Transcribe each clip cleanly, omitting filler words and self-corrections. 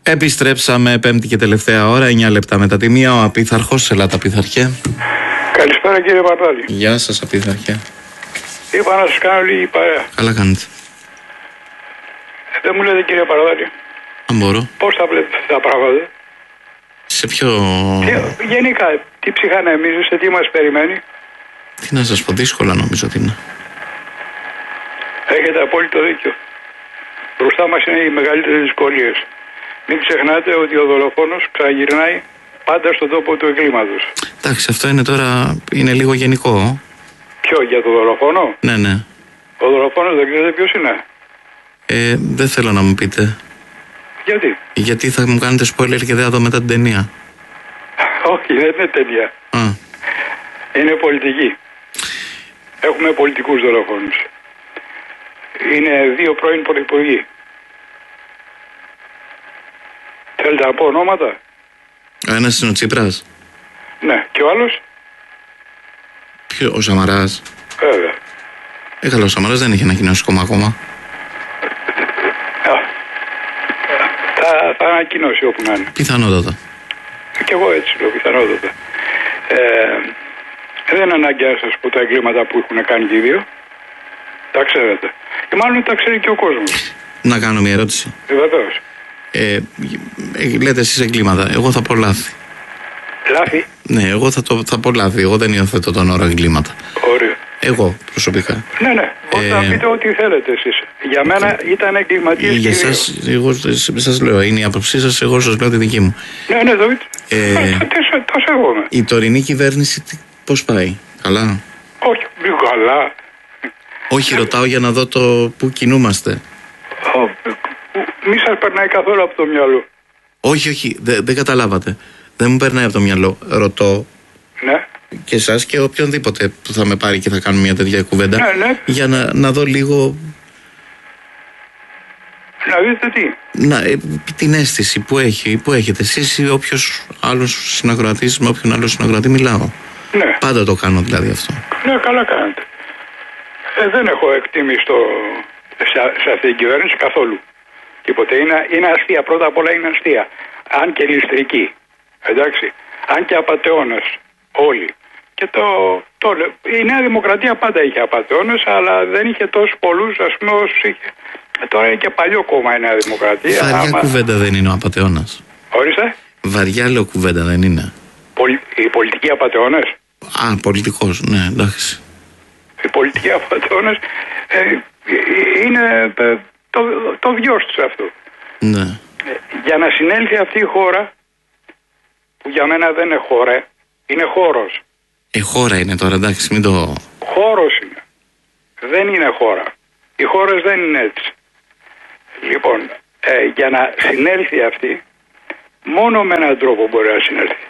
Επιστρέψαμε, πέμπτη και τελευταία ώρα, 9 λεπτά μετά τη μία. Ο Απίθαρχος, ελάτε Απίθαρχε. Καλησπέρα κύριε Παρτάλη. Γεια σας Απίθαρχε. Είπα να σας κάνω λίγη παρέα. Καλά κάνετε. Δεν μου λέτε κύριε Παρτάλη, Αν μπορώ. πώς θα βλέπετε τα πράγματα? Σε ποιο... Γενικά, τι ψυχανεμίζεστε, τι μας περιμένει? Τι να σας πω, δύσκολα νομίζω ότι είναι. Έχετε απόλυτο δίκιο. Μπροστά μας είναι οι μεγαλύτερες δυσκολίες. Μην ξεχνάτε ότι ο δολοφόνος ξαναγυρνάει πάντα στον τόπο του εγκλήματος. Εντάξει, αυτό είναι τώρα, είναι λίγο γενικό. Ποιο, για τον δολοφόνο? Ναι, ναι. Ο δολοφόνος δεν ξέρετε ποιος είναι? Δεν θέλω να μου πείτε. Γιατί? Γιατί θα μου κάνετε spoiler και δεν θα δω μετά την ταινία. Όχι, δεν είναι ταινία. Είναι πολιτική. Έχουμε πολιτικούς δολοφόνους. Είναι δύο πρώην πρωθυπουργοί. Θέλετε να πω ονόματα? Ο ένας είναι ο Τσίπρας. Ναι, και ο άλλος? Ο Σαμαράς. Βέβαια. Καλά, ο Σαμαράς δεν έχει ανακοινώσει ακόμα. Θα ανακοινώσει όπου να είναι. Πιθανότατα. Και εγώ έτσι λέω, πιθανότατα. Δεν είναι ανάγκη να σας πω τα εγκλήματα που έχουν κάνει και οι δύο. Τα ξέρετε. Και μάλλον τα ξέρει και ο κόσμος. Να κάνω μια ερώτηση. Βεβαίως. Λέτε εσείς εγκλήματα. Εγώ θα πω λάθη. Λάθη? Ναι, εγώ θα πω λάθη. Εγώ δεν υιοθετώ τον όρο εγκλήματα. Ωραία. Εγώ προσωπικά. Ναι. Μπορείτε να πείτε ό,τι θέλετε εσείς. Για μένα ήταν εγκληματίες. Για εσάς, εγώ σας λέω, είναι η άποψή σας, εγώ σας λέω τη δική μου. Ναι, το σέβομαι. Η τωρινή κυβέρνηση πώς πάει? Καλά? Όχι, καλά. Όχι, ρωτάω για να δω το πού κινούμαστε. Μη σας περνάει καθόλου από το μυαλό. Όχι, δεν καταλάβατε. Δεν μου περνάει από το μυαλό. Ρωτώ. Ναι. Και εσάς και οποιονδήποτε που θα με πάρει και θα κάνουμε μια τέτοια κουβέντα. Ναι. Για να δω λίγο. Να δείτε τι. Την αίσθηση που έχετε εσείς ή όποιος άλλος συνακροατής, με όποιον άλλο συνακροατή μιλάω. Ναι. Πάντα το κάνω δηλαδή αυτό. Ναι, καλά κάνετε. Δεν έχω εκτίμηση σε αυτή την κυβέρνηση καθόλου. Τίποτε. Είναι αστεία. Πρώτα απ' όλα είναι αστεία. Αν και ληστρική. Εντάξει. Αν και απατεώνες. Όλοι. Και η Νέα Δημοκρατία πάντα είχε απατεώνες, αλλά δεν είχε τόσους πολλούς, ας πούμε, όσους είχε. Τώρα είναι και παλιό κόμμα η Νέα Δημοκρατία. Βαριά κουβέντα δεν είναι ο απατεώνας. Ορίστε. Βαριά λέω κουβέντα δεν είναι. Οι πολιτικοί απατεώνες. Πολιτικός, ναι, εντάξει. Οι πολιτικοί απατεώνες είναι το βιός τους αυτό. Ναι. Για να συνέλθει αυτή η χώρα, που για μένα δεν είναι χώρα, είναι χώρος. Χώρα είναι τώρα, εντάξει, μην το... Χώρος είναι. Δεν είναι χώρα. Οι χώρες δεν είναι έτσι. Λοιπόν, για να συνέλθει αυτή, μόνο με έναν τρόπο μπορεί να συνέλθει.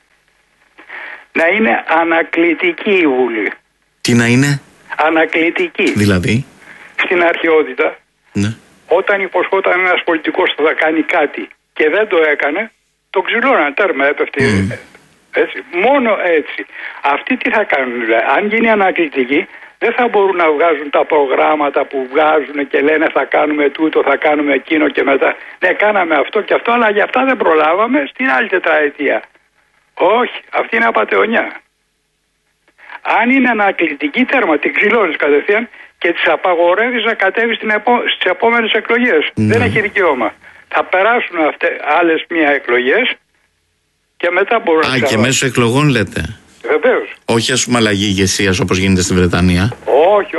Να είναι ανακλητική η Βουλή. Τι να είναι? Ανακλητική. Δηλαδή? Στην αρχαιότητα, ναι. Όταν υποσχόταν ένας πολιτικός ότι θα κάνει κάτι και δεν το έκανε, το ξυλώναν, τέρμα, έπεφτε. Έτσι. Μόνο έτσι. Αυτοί τι θα κάνουν, δηλαδή? Αν γίνει ανακλητική, δεν θα μπορούν να βγάζουν τα προγράμματα που βγάζουν και λένε θα κάνουμε τούτο, θα κάνουμε εκείνο και μετά. Ναι, κάναμε αυτό και αυτό, αλλά για αυτά δεν προλάβαμε στην άλλη τετραετία. Όχι, αυτή είναι απατεωνιά. Αν είναι ανακλητική, τέρμα, την ξυλώνεις κατευθείαν και τις απαγορεύεις να κατέβει στις επόμενες εκλογές. Δεν έχει δικαίωμα. Θα περάσουν άλλες μία εκλογές και μετά μπορούν να και μέσω εκλογών λέτε? Βεβαίως. Όχι, ας πούμε, αλλαγή ηγεσίας όπως γίνεται στη Βρετανία. Όχι.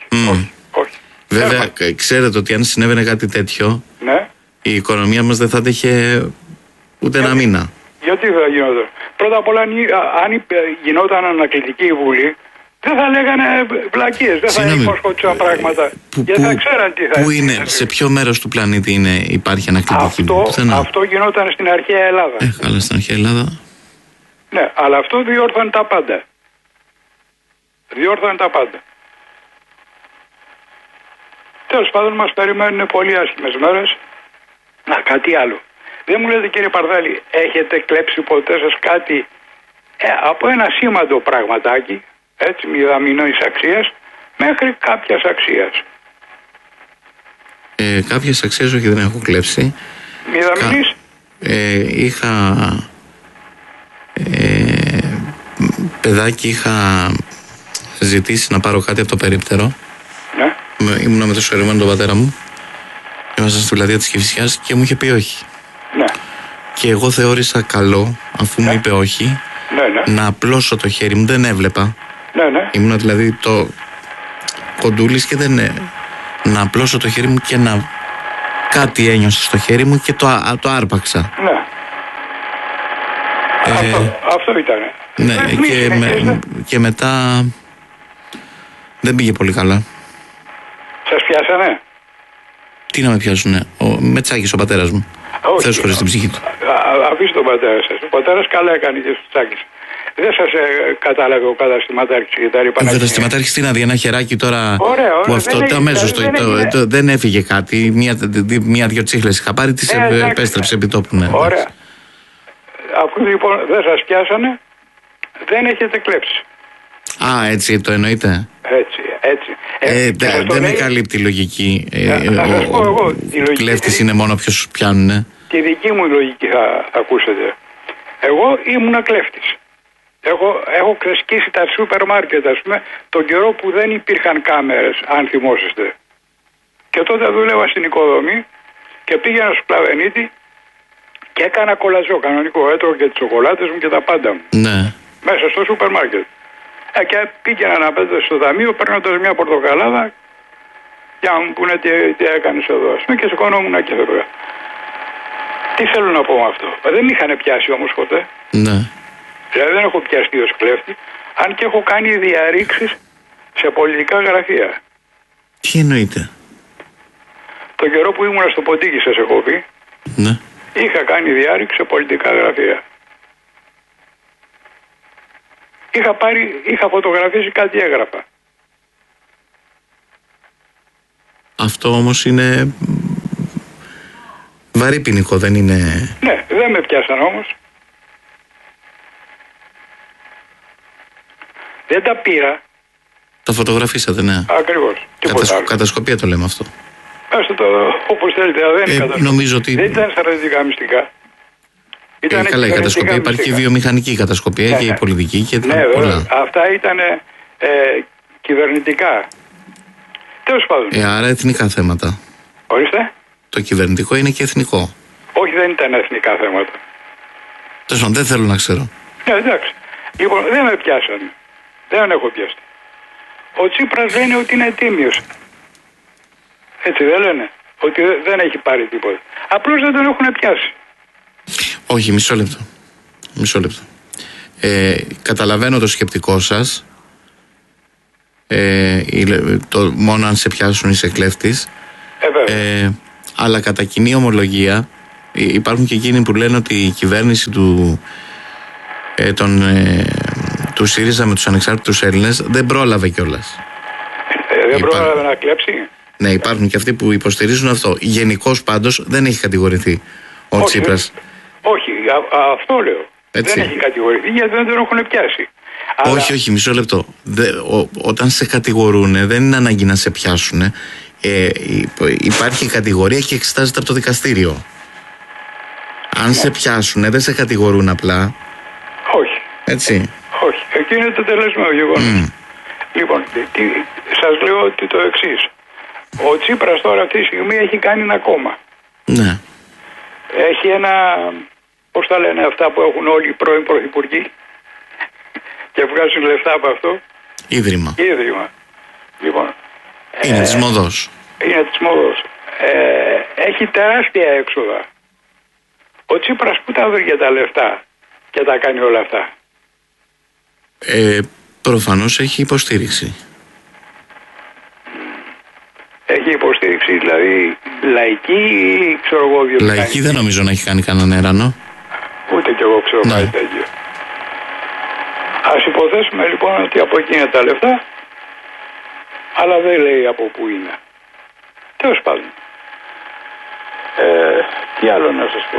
Βέβαια, ξέρετε ότι αν συνέβαινε κάτι τέτοιο, ναι, η οικονομία μας δεν θα έτυχε ούτε ένα μήνα. Γιατί δεν θα γινόταν? Πρώτα απ' όλα, αν γινόταν ανακλητική η Βουλή, δεν θα λέγανε βλακίες, δεν θα υποσχόντουσαν πράγματα. Γιατί θα ξέραν τι θα είναι. Σε ποιο μέρος του πλανήτη υπάρχει ανακλητική Βουλή? Αυτό γινόταν στην αρχαία Ελλάδα. Καλά, στην αρχαία Ελλάδα. Ναι, αλλά αυτό διόρθωνε τα πάντα. Τέλος πάντων, μας περιμένουν πολύ άσχημες μέρες. Κάτι άλλο. Δεν μου λέτε κύριε Παρδάλη, έχετε κλέψει ποτέ σας κάτι από ένα σήμαντο πραγματάκι, έτσι, μηδαμινής αξίας, μέχρι κάποιας αξίας? Κάποιες αξίες όχι, δεν έχω κλέψει. Μηδαμινής? είχα παιδάκι, είχα ζητήσει να πάρω κάτι από το περίπτερο. Ναι. Ήμουνα με το σωρεμένο τον πατέρα μου. Ήμασταν στη πλατεία της Κηφισιάς και μου είχε πει όχι. Ναι. Και εγώ θεώρησα καλό, αφού μου είπε όχι, να απλώσω το χέρι μου. Δεν έβλεπα. Ναι. Ήμουνα δηλαδή το κοντούλης και δεν. Να απλώσω το χέρι μου και να. Κάτι ένιωσα στο χέρι μου και το άρπαξα. Ναι. Αυτό ήταν. Ναι, και μετά δεν πήγε πολύ καλά. Σας πιάσανε? Τι να με πιάσουνε? Με τσάκισε ο πατέρας μου. Θεός χωρίς την ψυχή του. Αφήστε τον πατέρα σας. Ο πατέρας καλά έκανε και στους τσάκισε. Δεν σας κατάλαβε ο καταστηματάρχης και τα λοιπά. Ο καταστηματάρχης τι να δει, ένα χεράκι τώρα. Ωραία, που αυτό αμέσως δεν έφυγε κάτι. Μία-δυο τσίχλες είχα πάρει, τις επέστρεψε επί τόπου. Ναι, ωραία. Αφού λοιπόν δεν σας πιάσανε, δεν έχετε κλέψει. Α, έτσι το εννοείτε? Έτσι. Δεν με καλύπτει η λογική. Να σας πω εγώ. Ο κλέφτης είναι μόνο ποιος πιάνουνε. Τη δική μου λογική θα ακούσετε. Εγώ ήμουνα κλέφτης. Έχω ξεσκίσει τα σούπερ μάρκετ, ας πούμε, τον καιρό που δεν υπήρχαν κάμερες, αν θυμόσαστε. Και τότε δούλευα στην οικοδομή και πήγαινα στο Πλαβενίτη και έκανα κολαζό κανονικό. Έτρωγε τις σοκολάτες μου και τα πάντα μου. Ναι. Μέσα στο σούπερ μάρκετ. Και πήγαινα να πέτω στο ταμείο παίρνοντας μια πορτοκαλάδα για να μου πούνε τι έκανες εδώ, ας πούμε, και σηκώνομουν και εδώ. Τι θέλω να πω με αυτό? Δεν είχαν πιάσει όμως ποτέ. Ναι. Δηλαδή δεν έχω πιαστεί ως κλέφτη, αν και έχω κάνει διαρρήξεις σε πολιτικά γραφεία. Τι εννοείται? Το καιρό που ήμουν στο Ποντίκι, σας έχω πει, ναι, είχα κάνει διάρρηξη σε πολιτικά γραφεία. Είχα φωτογραφίσει κάτι έγραφα. Αυτό όμως είναι βαρύ ποινικό, δεν είναι? Ναι, δεν με πιάσαν όμως. Δεν τα πήρα. Τα φωτογραφίσατε, ναι. Ακριβώς. Κατασκοπία το λέμε αυτό. Άστε το όπως θέλετε, δεν είναι νομίζω ότι... Δεν ήταν στρατιωτικά μυστικά. Καλά, η κατασκοπία υπάρχει και η βιομηχανική κατασκοπία και η πολιτική και πολλά. Αυτά ήταν κυβερνητικά. Τέλος πάντων. Άρα εθνικά θέματα. Ορίστε. Το κυβερνητικό είναι και εθνικό. Όχι, δεν ήταν εθνικά θέματα. Τέλος πάντων, δεν θέλω να ξέρω. Ναι, εντάξει. Λοιπόν, δεν με πιάσανε. Δεν έχω πιάσει. Ο Τσίπρας λένε ότι είναι τίμιος. Έτσι δεν λένε? Ότι δεν έχει πάρει τίποτα. Απλώς δεν τον έχουν πιάσει. Όχι, μισό λεπτό. Καταλαβαίνω το σκεπτικό σας. Μόνο αν σε πιάσουν είσαι κλέφτης. Αλλά κατά κοινή ομολογία υπάρχουν και εκείνοι που λένε ότι η κυβέρνηση του ΣΥΡΙΖΑ με τους ανεξάρτητους Έλληνες δεν πρόλαβε κιόλας. Δεν πρόλαβε να κλέψει. Ναι, υπάρχουν και αυτοί που υποστηρίζουν αυτό. Γενικώς πάντως δεν έχει κατηγορηθεί ο Τσίπρας. Όχι, αυτό λέω. Έτσι. Δεν έχει κατηγορηθεί γιατί δεν τον έχουν πιάσει. Όχι, μισό λεπτό. Όταν σε κατηγορούν δεν είναι ανάγκη να σε πιάσουν. Υπάρχει κατηγορία και εξετάζεται από το δικαστήριο. Αν σε πιάσουν δεν σε κατηγορούν απλά. Όχι. Έτσι. Όχι. Εκεί είναι το τελεσμένο γεγονός. Λοιπόν, σας λέω ότι το εξής. Ο Τσίπρας τώρα αυτή τη στιγμή έχει κάνει ένα κόμμα. Ναι. Έχει ένα, πώς τα λένε αυτά που έχουν όλοι οι πρώην πρωθυπουργοί και βγάζουν λεφτά από αυτό? Ίδρυμα. Λοιπόν. Είναι της μοδός. Έχει τεράστια έξοδα. Ο Τσίπρας που τα βρήκε τα λεφτά και τα κάνει όλα αυτά? Προφανώς έχει υποστήριξη. Έχει υποστήριξη δηλαδή λαϊκή ή ξέρω εγώ βιομηχανική? Λαϊκή δεν νομίζω να έχει κάνει κανέναν έρανο. Ούτε κι εγώ ξέρω κάτι τέτοιο. Ας υποθέσουμε λοιπόν ότι από εκεί είναι τα λεφτά, αλλά δεν λέει από πού είναι. Τέλος πάντων. Τι άλλο να σας πω?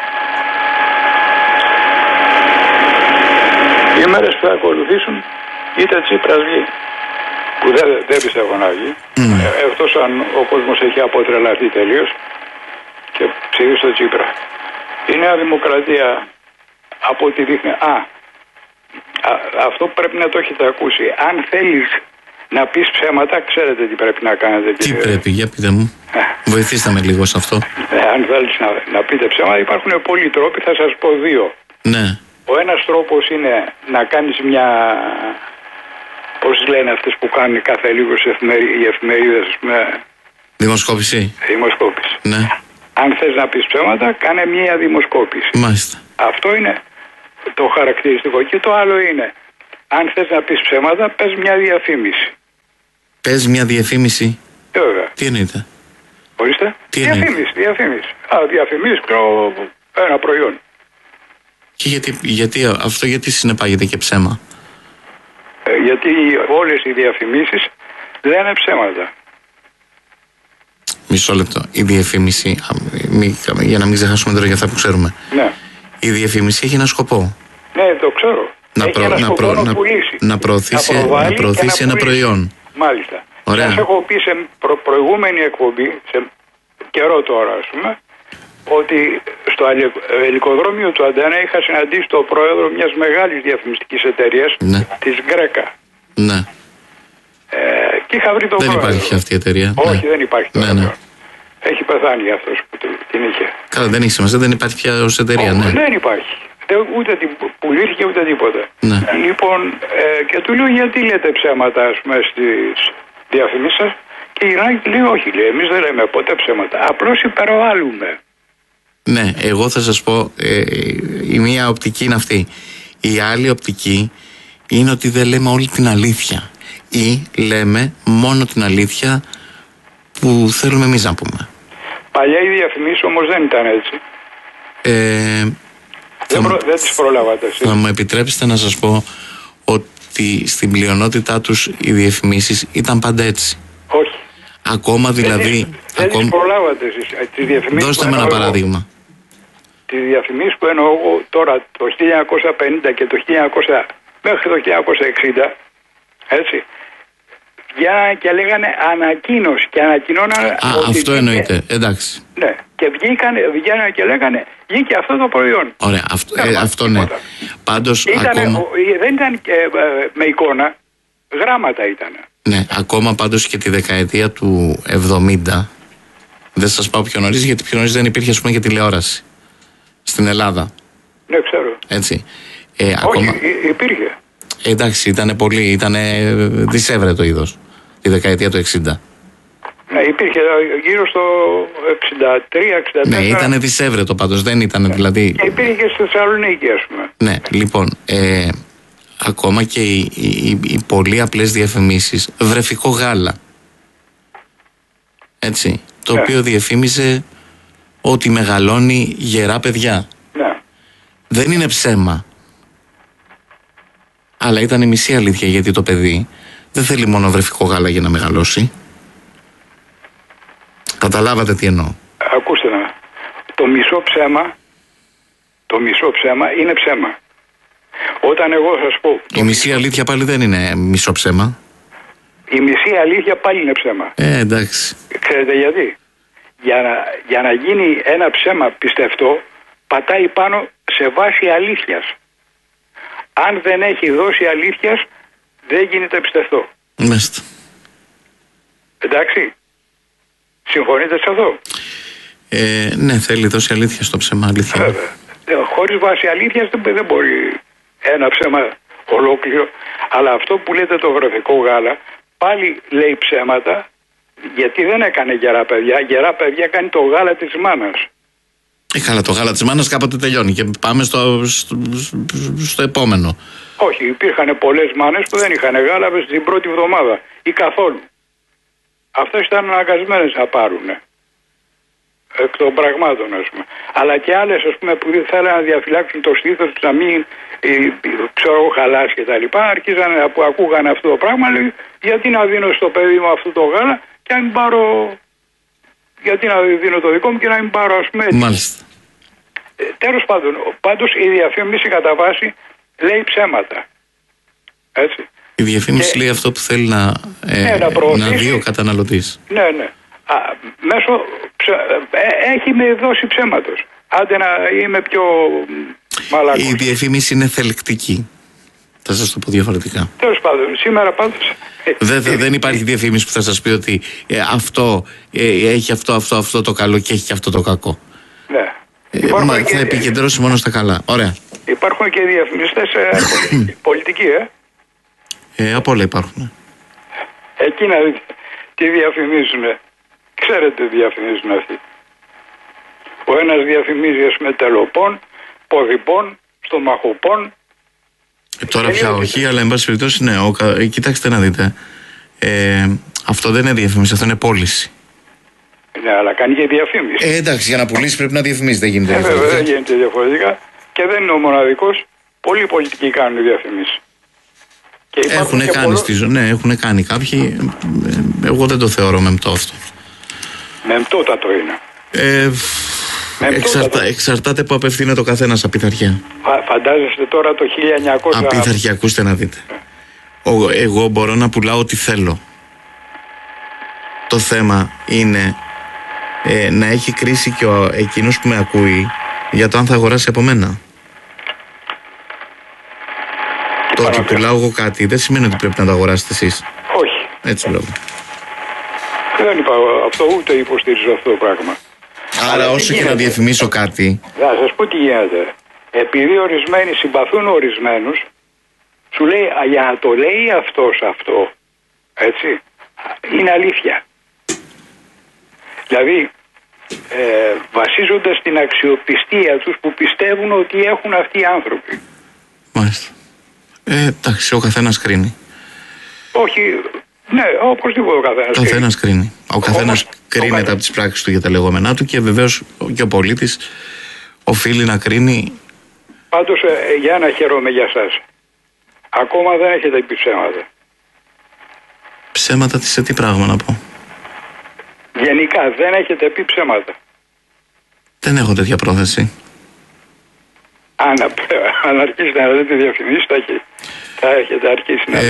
Οι μέρες που θα ακολουθήσουν είτε Τσίπρας βγει, που δεν πιστεύω να βγει, εκτός αν ο κόσμος έχει αποτρελαθεί τελείως και ψηφίσει στο Τσίπρα. Η Νέα Δημοκρατία από ό,τι δείχνει. Αυτό πρέπει να το έχετε ακούσει. Αν θέλεις να πεις ψέματα, ξέρετε τι πρέπει να κάνετε. Τι πρέπει, για πείτε μου. Βοηθήστε με λίγο σε αυτό. Αν θέλεις να πείτε ψέματα, υπάρχουν πολλοί τρόποι, θα σας πω δύο. Ναι. Ο ένας τρόπος είναι να κάνεις μια, πώς λένε αυτές που κάνουν κάθε λίγο οι εφημερίδες, Δημοσκόπηση. Δημοσκόπηση. Ναι. Αν θες να πεις ψέματα, κάνε μια δημοσκόπηση. Μάλιστα. Αυτό είναι το χαρακτηριστικό. Και το άλλο είναι, αν θες να πεις ψέματα, πες μια διαφήμιση. Πες μια διαφήμιση. Βέβαια. Τι εννοείται? Ορίστε. Τι διαφήμιση. Διαφημίσεις ένα προϊόν. Και γιατί συνεπάγεται και ψέμα? Γιατί όλες οι διαφημίσεις λένε ψέματα. Μισό λεπτό. Η διαφήμιση, για να μην ξεχάσουμε τώρα για αυτά που ξέρουμε. Ναι. Η διαφήμιση έχει ένα σκοπό. Ναι, το ξέρω. Να προωθήσει ένα προϊόν. Μάλιστα. Ωραία. Σας έχω πει σε προηγούμενη εκπομπή, σε καιρό τώρα ας πούμε, ότι στο ελικοδρόμιο του Αντένα είχα συναντήσει τον πρόεδρο μιας μεγάλης διαφημιστικής εταιρείας, ναι, της Γκρέκα. Ναι. Και είχα βρει τον πρόεδρο. Δεν υπάρχει αυτή η εταιρεία. Όχι, δεν υπάρχει τώρα. Ναι. Έχει πεθάνει αυτός που την είχε. Καλά, δεν έχει σημασία, δεν υπάρχει πια ως εταιρεία. Ναι. Δεν υπάρχει. Ούτε πουλήθηκε ούτε τίποτα. Ναι. Λοιπόν, και του λέω γιατί λέτε ψέματα, ας πούμε, στις διαφημίσεις σας. Και γυρνάει και λέει όχι, λέει, εμείς δεν λέμε ποτέ ψέματα. Απλώς υπερβάλλουμε. Ναι, εγώ θα σας πω, η μία οπτική είναι αυτή. Η άλλη οπτική είναι ότι δεν λέμε όλη την αλήθεια. Ή λέμε μόνο την αλήθεια που θέλουμε εμείς να πούμε. Παλιά οι διαφημίσεις όμως δεν ήταν έτσι. Δεν τις προλάβατε εσείς. Θα μου επιτρέψετε να σας πω ότι στην πλειονότητά τους οι διαφημίσεις ήταν πάντα έτσι. Όχι. Ακόμα δηλαδή. Δεν τις προλάβατε εσείς. Τις διαφημίσεις. Δώστε με ένα παράδειγμα. Τις διαφημίσεις που εννοώ εγώ τώρα το 1950 και το 1900 μέχρι το 1960, έτσι, και λέγανε ανακοίνωση και ανακοινώνανε. Αυτό εννοείται, εντάξει. Ναι, και βγαίνανε και λέγανε βγήκε αυτό το προϊόν. Ωραία, αυτό ναι. Πάντως ακόμα. Δεν ήταν με εικόνα, γράμματα ήταν. Ναι, ακόμα πάντως και τη δεκαετία του 70, δεν σας πάω πιο νωρίς, γιατί πιο νωρίς δεν υπήρχε, ας πούμε, και τηλεόραση στην Ελλάδα. Ναι, ξέρω. Έτσι. Όχι, ακόμα. Υπήρχε. Εντάξει, ήταν δυσέβρετο είδος τη δεκαετία του 60. Ναι, υπήρχε γύρω στο 63-64. Ναι, ήταν δυσέβρετο πάντως, δεν ήταν, ναι, δηλαδή. Και υπήρχε και στη Θεσσαλονίκη, ας πούμε. Ναι, λοιπόν, ακόμα και οι πολύ απλές διαφημίσεις, βρεφικό γάλα, έτσι, το οποίο διαφήμιζε ότι μεγαλώνει γερά παιδιά. Ναι. Δεν είναι ψέμα. Αλλά ήταν η μισή αλήθεια, γιατί το παιδί δεν θέλει μόνο βρεφικό γάλα για να μεγαλώσει. Καταλάβατε τι εννοώ? Ακούστε να. Το μισό ψέμα είναι ψέμα. Όταν εγώ σας πω. Η μισή αλήθεια πάλι δεν είναι μισό ψέμα. Η μισή αλήθεια πάλι είναι ψέμα. Εντάξει. Ξέρετε γιατί? Για να γίνει ένα ψέμα πιστευτό, πατάει πάνω σε βάση αλήθειας. Αν δεν έχει δόση αλήθειας, δεν γίνεται πιστευτό. Μάλιστα. Εντάξει. Συμφωνείτε σε αυτό? Ναι, θέλει δόση αλήθεια στο ψέμα, αλήθεια. Χωρίς βάση αλήθειας δεν μπορεί ένα ψέμα ολόκληρο. Αλλά αυτό που λέτε το βρεφικό γάλα πάλι λέει ψέματα, γιατί δεν έκανε γερά παιδιά. Γερά παιδιά κάνει το γάλα της μάνας. Καλά, το γάλα της μάνας κάποτε τελειώνει και πάμε στο επόμενο. Όχι, υπήρχαν πολλές μάνες που δεν είχαν γάλα στην πρώτη εβδομάδα ή καθόλου. Αυτές ήταν αναγκασμένες να πάρουν εκ των πραγμάτων, ας πούμε. Αλλά και άλλες, ας πούμε, που δεν θέλανε να διαφυλάξουν το στήθος τους, να μην χαλάσει και τα λοιπά, αρχίζανε που ακούγανε αυτό το πράγμα, λέει, γιατί να δίνω στο παιδί μου αυτό το γάλα και να μην πάρω, γιατί να δίνω το δικό μου και να μην πάρω, ας πούμε. Μάλιστα. Τέλος πάντων, πάντως η διαφήμιση κατά βάση λέει ψέματα. Έτσι. Η διαφήμιση λέει αυτό που θέλει να δει ο καταναλωτής. Ναι, ναι. έχει με δώσει ψέματος. Άντε να είμαι πιο μαλάκος. Η διαφήμιση είναι θελκτική. Θα σας το πω διαφορετικά. Τέλος πάντων, σήμερα πάντως... Δεν υπάρχει διαφήμιση που θα σας πει ότι αυτό έχει αυτό το καλό και έχει και αυτό το κακό. Ναι. Θα επικεντρώσει μόνο στα καλά. Ωραία. Υπάρχουν και διαφημιστές πολιτικοί, από όλα υπάρχουν. Εκεί να δείτε τι διαφημίζουν. Ξέρετε τι διαφημίζουν αυτοί. Ο ένας διαφημίζει με τελοπών, ποδηπών, στομαχοπών. Τώρα πια όχι, αλλά εν πάση περιπτώσει ναι. Κοιτάξτε να δείτε. Αυτό δεν είναι διαφήμιση, αυτό είναι πώληση. Ναι, αλλά κάνει και διαφήμιση. Εντάξει, για να πουλήσει πρέπει να διαφημίσει, δεν γίνεται διαφορετικά. Βέβαια, δεν γίνεται διαφορετικά. Και δεν είναι ο μοναδικός. Πολλοί πολιτικοί κάνουν διαφημίσεις. Έχουν κάνει στη ζωή. Ναι, έχουν κάνει κάποιοι. Εγώ δεν το θεωρώ μεμπτό αυτό. Μεμπτότατο είναι. Εξαρτάται που απευθύνεται ο καθένας από πειθαρχία. Φαντάζεστε τώρα το 1900. Από πειθαρχία, ακούστε να δείτε. Εγώ μπορώ να πουλάω ό,τι θέλω. Το θέμα είναι να έχει κρίση και εκείνος που με ακούει για το αν θα αγοράσει από μένα. Το ότι πουλάω εγώ κάτι δεν σημαίνει ότι πρέπει να το αγοράσετε εσείς. Όχι. Έτσι βλέπω. Δεν είπα αυτό, ούτε υποστηρίζω αυτό το πράγμα. Άρα όσο και να διαφημίσω κάτι. Θα σας πω τι γίνεται. Επειδή ορισμένοι συμπαθούν ορισμένους, σου λέει για να το λέει αυτός αυτό, έτσι, είναι αλήθεια. Δηλαδή βασίζονται στην αξιοπιστία τους που πιστεύουν ότι έχουν αυτοί οι άνθρωποι. Μάλιστα. Εντάξει, ο καθένας κρίνει. Όχι, ναι, οπωσδήποτε ο καθένας κρίνει. Ο καθένας κρίνει. Ο καθένας κρίνεται από τις πράξεις του για τα λεγόμενά του και βεβαίως και ο πολίτης οφείλει να κρίνει. Πάντως για να χαίρομαι για σας. Ακόμα δεν έχετε πει ψέματα. Ψέματα σε τι πράγμα να πω? Γενικά δεν έχετε πει ψέματα. Δεν έχω τέτοια πρόθεση. Αν αρχίσετε να δείτε διαφημίσεις θα έχετε αρχίσει να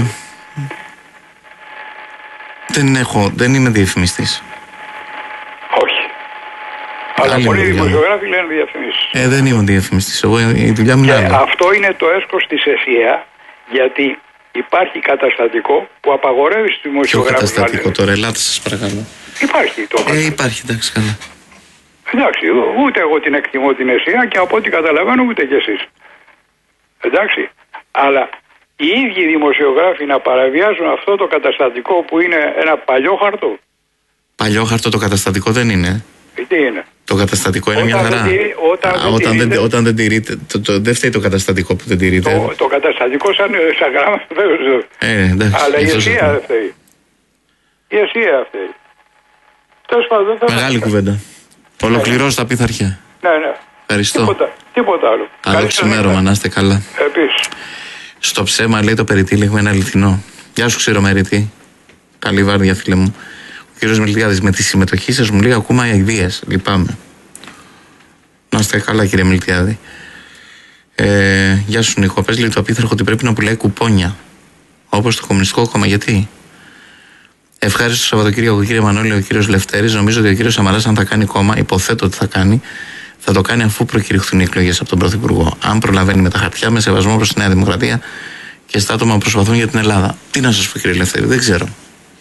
δεν είμαι διαφημιστής. Όχι. Αλλά πολλοί δημοσιογράφοι λένε διαφημίσεις. Δεν είμαι διαφημιστής. Εγώ η δουλειά μου είναι άλλη. Αυτό είναι το έσχος της ΕΣΥΑ, γιατί υπάρχει καταστατικό που απαγορεύει στους δημοσιογράφους. Ποιο καταστατικό τώρα, ελάτε σας παρακαλώ. Υπάρχει το υπάρχει, εντάξει, καλά. Εντάξει, ούτε εγώ την εκτιμώ την ΕΣΥΑ και από ό,τι καταλαβαίνω ούτε κι εσείς. Εντάξει, αλλά οι ίδιοι δημοσιογράφοι να παραβιάζουν αυτό το καταστατικό που είναι ένα παλιό χαρτό. Το καταστατικό δεν είναι. Τι είναι? Το καταστατικό είναι μια χαρά. Όταν δεν τηρείται, δεν φταίει το καταστατικό που δεν τηρείται. Το καταστατικό σαν γράμμα δεν. Αλλά η ΕΣΥΑ δεν φταίει. Η ΕΣΥΑ φταίει. Τέλος πάντων. Μεγάλη κουβέντα. Ολοκληρώσω τα πειθαρχία. Ναι. Ευχαριστώ. Τίποτα άλλο. Καλό ξημέρωμα, να είστε καλά. Επίσης. Στο ψέμα λέει το περιτύλιγμα είναι αληθινό. Γεια σου, Ξηρομερίτη. Καλή βάρδια, φίλε μου. Ο κύριος Μιλτιάδης, με τη συμμετοχή σας μου λέει ακόμα αηδίες. Λυπάμαι. Να είστε καλά, κύριε Μιλτιάδη. Γεια σου, Νίκο. Πες λέει το απίθαρχο ότι πρέπει να πουλάει κουπόνια. Όπως το Κομμουνιστικό Κόμμα. Γιατί? Ευχάριστο Σαββατοκύριακο, κύριε Μανώλη, ο κύριος Λευτέρης. Νομίζω ότι ο κύριος Σαμαράς, αν θα κάνει κόμμα, υποθέτω ότι θα κάνει, θα το κάνει αφού προκηρυχθούν οι εκλογές από τον Πρωθυπουργό. Αν προλαβαίνει με τα χαρτιά, με σεβασμό προς τη Νέα Δημοκρατία και στα άτομα που προσπαθούν για την Ελλάδα. Τι να σας πω, κύριε Λευτέρη, δεν ξέρω.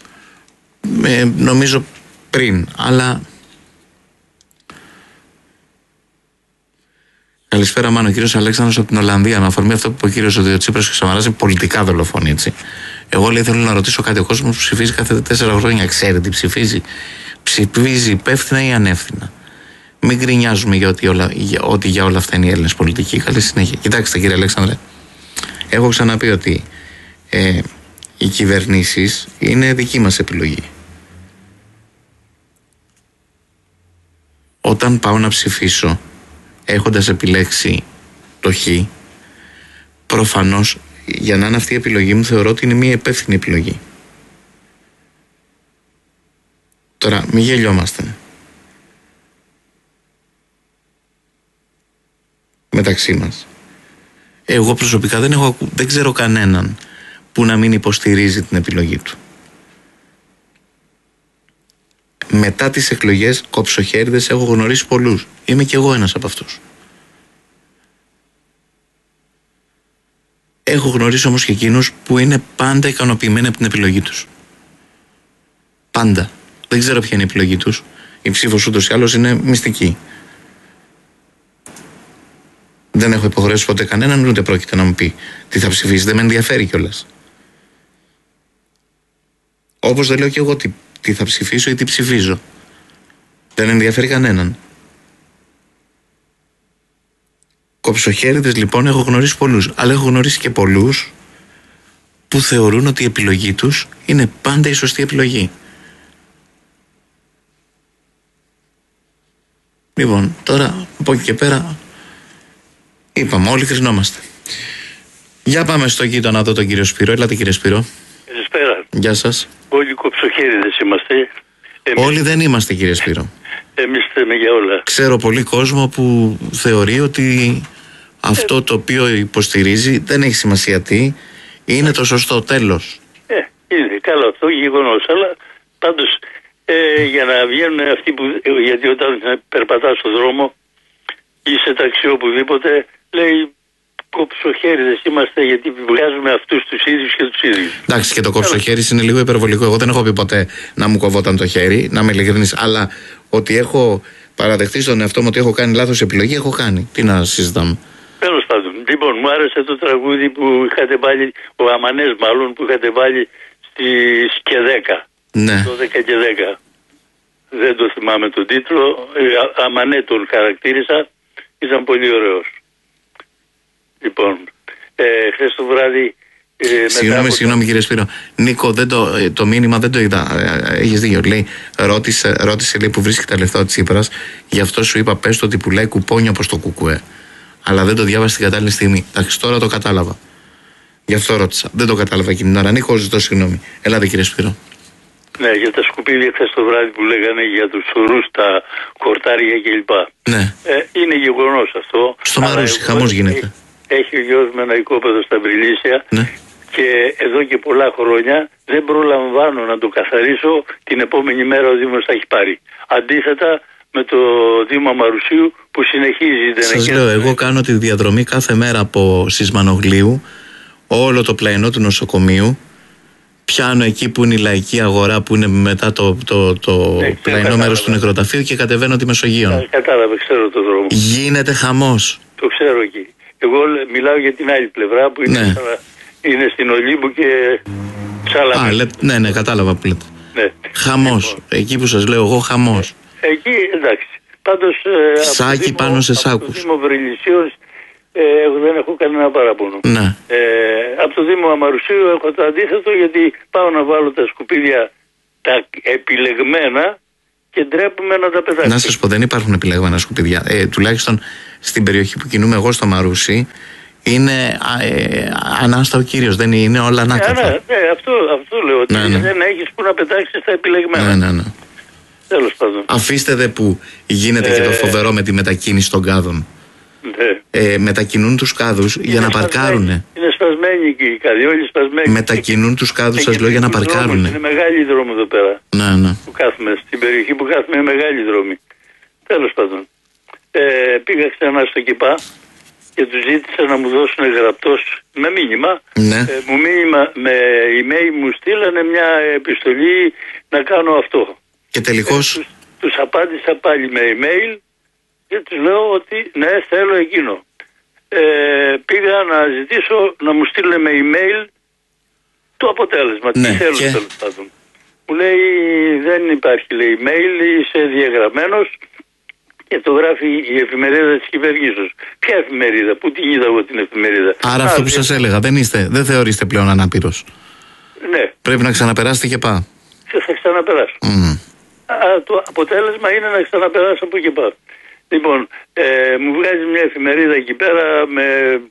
Νομίζω πριν, αλλά. Καλησπέρα, Μάνο. Ο κύριος Αλέξανδρος από την Ολλανδία. Με αφορμή αυτό που είπε ο κύριος ο Τσίπρας και ο Σαμαράς, είναι πολιτικά δολοφόνοι, έτσι. Εγώ λέει θέλω να ρωτήσω κάτι. Ο κόσμος που ψηφίζει κάθε 4 χρόνια, ξέρει τι ψηφίζει? Ψηφίζει υπεύθυνα ή ανεύθυνα? Μην γκρινιάζουμε ότι για όλα αυτά είναι οι Έλληνες πολιτικοί. Καλή συνέχεια. Κοιτάξτε, κύριε Αλέξανδρε, έχω ξαναπεί ότι οι κυβερνήσεις είναι δική μας επιλογή. Όταν πάω να ψηφίσω έχοντας επιλέξει το Χ, προφανώς για να είναι αυτή η επιλογή μου θεωρώ ότι είναι μια υπεύθυνη επιλογή. Τώρα μην γελιόμαστε μεταξύ μας. Εγώ προσωπικά δεν ξέρω κανέναν που να μην υποστηρίζει την επιλογή του. μετά τις εκλογές κοψοχέριδες έχω γνωρίσει πολλούς. Είμαι κι εγώ ένας από αυτούς. Έχω γνωρίσει όμως και εκείνους που είναι πάντα ικανοποιημένοι από την επιλογή τους. Πάντα. Δεν ξέρω ποια είναι η επιλογή τους. Η ψήφος ούτως ή άλλως είναι μυστική. Δεν έχω υποχρεώσει ποτέ κανέναν, ούτε πρόκειται να μου πει τι θα ψηφίσει. Δεν με ενδιαφέρει κιόλας. Όπως δεν λέω κι εγώ τι θα ψηφίσω ή τι ψηφίζω. Δεν ενδιαφέρει κανέναν. Κοψοχέριδες λοιπόν έχω γνωρίσει πολλούς. Αλλά έχω γνωρίσει και πολλούς που θεωρούν ότι η επιλογή τους είναι πάντα η σωστή επιλογή. Λοιπόν, τώρα από εκεί και πέρα είπαμε, όλοι κρινόμαστε. Για πάμε στο γείτονα εδώ τον κύριο Σπύρο. Έλατε κύριε Σπύρο. Καλησπέρα. Γεια σας. Όλοι κοψοχέριδες είμαστε. Όλοι δεν είμαστε κύριε Σπύρο. Εμείς θέμε για όλα. Ξέρω πολύ κόσμο που θεωρεί ότι αυτό το οποίο υποστηρίζει δεν έχει σημασία τι, είναι το σωστό, τέλος. Είναι καλό αυτό γεγονός, αλλά πάντως για να βγαίνουν αυτοί που, γιατί όταν περπατάς στον δρόμο ή σε ταξί οπουδήποτε, λέει κοψοχέριδες είμαστε γιατί βγάζουμε αυτούς τους ίδιους και τους ίδιους. Εντάξει, και το κοψοχέρι είναι λίγο υπερβολικό. Εγώ δεν έχω πει ποτέ να μου κοβόταν το χέρι, να είμαι ειλικρινής, αλλά ότι έχω παραδεχτεί στον εαυτό μου ότι έχω κάνει λάθος επιλογή, έχω κάνει. Τι να συζητάμε. Τέλος πάντων. Λοιπόν, μου άρεσε το τραγούδι που είχατε βάλει, ο Αμανές μάλλον, που είχατε βάλει στις και 10. Ναι. Το 10 και 10. Δεν το θυμάμαι τον τίτλο. Αμανέ τον χαρακτήρισα. Ήταν πολύ ωραίος. Λοιπόν, χθες το βράδυ... Συγγνώμη κύριε Σπύρο. Νίκο, το μήνυμα δεν το είδα. Έχεις δίκιο. Λέει, ρώτησε λέει, που βρίσκει τα λεφτά ο Τσίπρας. Γι' αυτό σου είπα, πες το ότι πουλάει κουπόνια όπως το κουκουέ. Αλλά δεν το διάβασα την κατάλληλη στιγμή. Εντάξει, τώρα το κατάλαβα. Γι' αυτό ρώτησα. Δεν το κατάλαβα εκείνη την ώρα. Νίκο, ζητώ συγγνώμη. Ελάτε κύριε Σπύρο. Ναι, για τα σκουπίδια χθες το βράδυ που λέγανε για τους ουρούς, τα κορτάρια κλπ. Ναι. Είναι γεγονός αυτό. Στο Μαρούσι, χαμός γίνεται. Έχει ο γιος με ένα οικόπεδο στα Βρυλίσια. Ναι. Και εδώ και πολλά χρόνια δεν προλαμβάνω να το καθαρίσω, την επόμενη μέρα ο Δήμος θα έχει πάρει. Αντίθετα με το Δήμο Μαρουσίου που συνεχίζει. Σας λέω, εγώ κάνω τη διαδρομή κάθε μέρα από Σισμανογλίου, όλο το πλαϊνό του νοσοκομείου, πιάνω εκεί που είναι η λαϊκή αγορά που είναι μετά το πλαϊνό μέρος του νεκροταφείου και κατεβαίνω τη Μεσογείων. Κατάλαβε, ξέρω το δρόμο. Γίνεται χαμός. Το ξέρω εκεί. Εγώ μιλάω για την άλλη πλευρά που είναι, είναι στην Ολύμπου και Σαλαμέ. Ναι, κατάλαβα που λέτε. Ναι. Χαμός. Εκεί που σας λέω εγώ, χαμός. Εκεί εντάξει. Πάντως σάκι πάνω σε σάκους. Από το Δήμο Βρυλισίων δεν έχω κανένα παράπονο. Ναι. Από το Δήμο Αμαρουσίου έχω το αντίθετο, γιατί πάω να βάλω τα σκουπίδια τα επιλεγμένα και ντρέπουμε να τα πετάξουμε. Να σας πω, δεν υπάρχουν επιλεγμένα σκουπίδια. Τουλάχιστον στην περιοχή που κινούμαι εγώ στο Μαρούσι είναι ανάστα ο κύριος, δεν είναι όλα ανάκαθα. Ναι, αυτό λέω, ότι δεν έχεις που να πετάξεις τα επιλεγμένα. Ναι. Τέλος πάντων. Αφήστε δε που γίνεται και το φοβερό με τη μετακίνηση των κάδων. Ναι. Μετακινούν τους κάδους για να παρκάρουνε. Είναι σπασμένοι και οι κάδοι, όλοι σπασμένοι. Μετακινούν τους κάδους, σας λέω, για να παρκάρουνε. Είναι μεγάλη δρόμη εδώ πέρα. Ναι. Που κάθουμε, στην περιοχή που κάθουμε είναι μεγάλη δρόμη. Τέλος πάντων. Πήγα ξανά στο ΚΙΠΑ και τους ζήτησα να μου δώσουν γραπτός με μήνυμα. Ναι. Με email μου στείλανε μια επιστολή να κάνω αυτό. Και τελικώς τους απάντησα πάλι με email και τους λέω ότι ναι, θέλω εκείνο. Πήγα να ζητήσω να μου στείλουν με email το αποτέλεσμα. Ναι, τι θέλω τέλος πάντων. Μου λέει δεν υπάρχει, λέει, email, είσαι διαγραμμένος και το γράφει η εφημερίδα της κυβερνήσεως. Ποια εφημερίδα, πού την είδα εγώ την εφημερίδα? Άρα αυτό που σας έλεγα, δεν θεωρείστε πλέον ανάπηρος. Ναι. Πρέπει να ξαναπεράσετε και πά. Θα ξαναπεράσω. Το αποτέλεσμα είναι να ξαναπεράσω από εκεί πάνω. Λοιπόν, μου βγάζει μια εφημερίδα εκεί πέρα με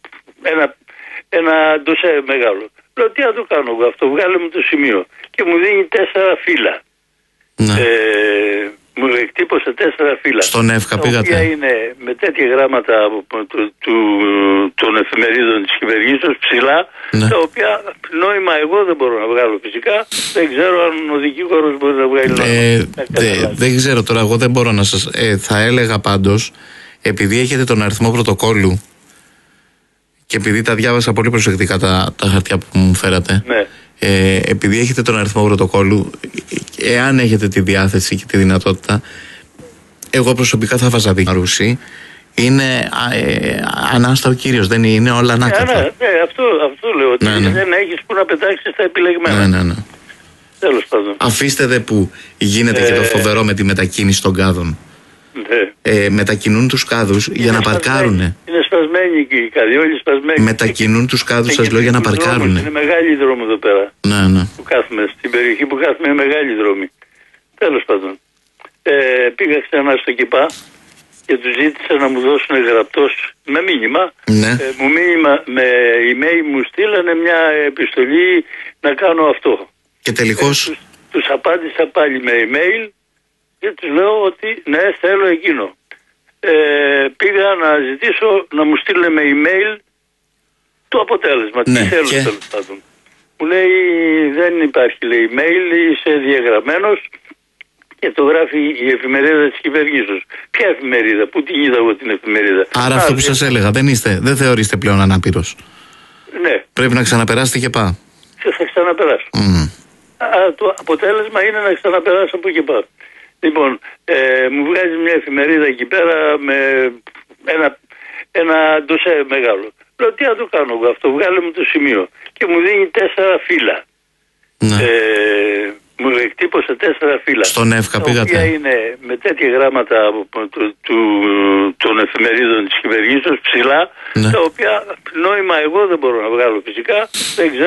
ένα ντοσέ μεγάλο. Λέω τι να το κάνω εγώ αυτό, βγάλε μου το σημείο. Και μου δίνει 4 φύλλα. Ναι. μου εκτύπωσε 4 φύλλα. Στον ΕΦΚΑ πήγατε? Τα οποία είναι με τέτοια γράμματα των εφημερίδων της κυβερνήσεως ψηλά, ναι. Τα οποία νόημα εγώ δεν μπορώ να βγάλω φυσικά. Δεν ξέρω αν ο δικηγόρος μπορεί να βγάλει δεν ξέρω τώρα, εγώ δεν μπορώ να σας... θα έλεγα πάντως, επειδή έχετε τον αριθμό πρωτοκόλλου και επειδή τα διάβασα πολύ προσεκτικά τα χαρτιά που μου φέρατε, ναι. Επειδή έχετε τον αριθμό πρωτοκόλλου, εάν έχετε τη διάθεση και τη δυνατότητα, εγώ προσωπικά θα βάζα Μαρούση. Είναι ανάσταρο κύριος, δεν είναι όλα ανάκατα. Ναι, αυτό λέω, ότι δεν έχεις που να πετάξεις τα επιλεγμένα. Ναι. Τέλος πάντων. Αφήστε δε που γίνεται και το φοβερό με τη μετακίνηση των κάδων. Ναι. Μετακινούν τους κάδους για να παρκάρουνε. Είναι σπασμένοι και οι κάδοι, όλοι σπασμένοι. Μετακινούν τους κάδους, σας λέω, για να παρκάρουνε. Είναι μεγάλη δρόμη εδώ πέρα. Ναι. Που κάθουμε, στην περιοχή που κάθουμε είναι μεγάλη δρόμη. Τέλος πάντων. Πήγα ξανά στο ΚΙΠΑ και τους ζήτησα να μου δώσουν γραπτός με μήνυμα. Ναι. Με email μου στείλανε μια επιστολή να κάνω αυτό. Και τελικώς τους απάντησα πάλι με email και τους λέω ότι ναι, θέλω εκείνο. Πήγα να ζητήσω να μου στείλουν με email το αποτέλεσμα. Ναι, τι θέλω τέλος πάντων. Μου λέει δεν υπάρχει, λέει, email, είσαι διαγραμμένος. Και το γράφει η εφημερίδα της κυβερνήσεως. Ποια εφημερίδα, πού την είδα εγώ την εφημερίδα? Άρα αυτό που σας έλεγα, δεν θεωρείστε πλέον ανάπηρος? Ναι. Πρέπει να ξαναπεράσετε και πάω. Θα ξαναπεράσω. Το αποτέλεσμα είναι να ξαναπεράσω από εκεί πάνω. Λοιπόν, μου βγάζει μια εφημερίδα εκεί πέρα με ένα ντοσέ μεγάλο. Λέω τι να το κάνω εγώ αυτό, βγάλε μου το σημείο. Και μου δίνει 4 φύλλα. Ναι. Μου εκτύπωσε 4 φύλλα. Στον ΕΦΚΑ πήγατε? Τα οποία είναι με τέτοια γράμματα των εφημερίδων της κυβερνήσεως ψηλά, τα οποία νόημα εγώ δεν μπορώ να βγάλω φυσικά. Δεν ξέρω.